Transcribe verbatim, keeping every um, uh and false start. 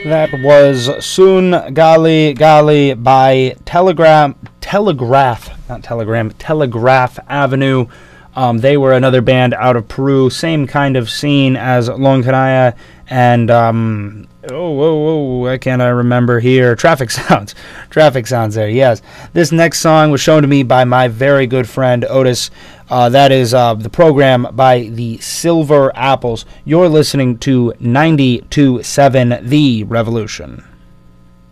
That was Soon Gali Gali by Telegram, Telegraph, not Telegram, Telegraph Avenue. Um, they were another band out of Peru, same kind of scene as Long Canaya and, um, oh, whoa, whoa, why can't I remember here? Traffic Sounds. Traffic Sounds there, yes. This next song was shown to me by my very good friend Otis. Uh, that is uh, the program by the Silver Apples. You're listening to ninety-two point seven The Revolution.